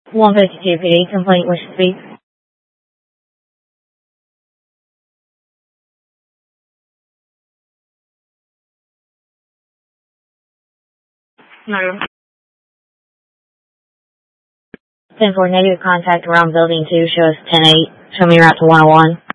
152 PD, complaint, wish to speak. No. 10-4 negative contact around building 2, show us 10-8, show me route to 101.